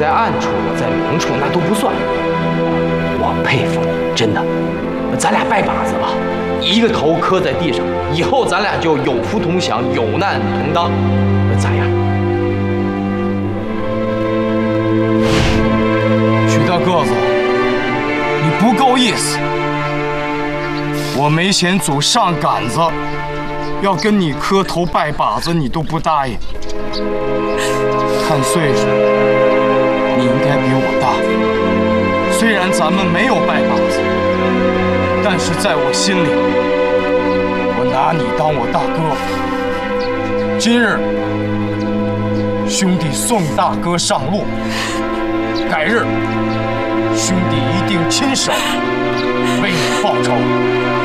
在暗处，我在明处，那都不算。我佩服你，真的。咱俩拜把子吧，一个头磕在地上，以后咱俩就有福同享，有难同当，咋样？ 许大个子，你不够意思。我没嫌祖上杆子，要跟你磕头拜把子，你都不答应。看岁数，你应该比我大。虽然咱们没有拜把子，但是在我心里，我拿你当我大哥。今日，兄弟送大哥上路，改日，兄弟一定亲手为你报仇。